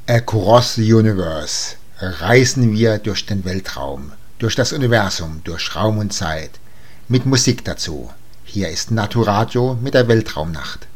Across the Universe reisen wir durch den Weltraum, durch das Universum, durch Raum und Zeit, mit Musik dazu. Hier ist Naturadio mit der Weltraumnacht.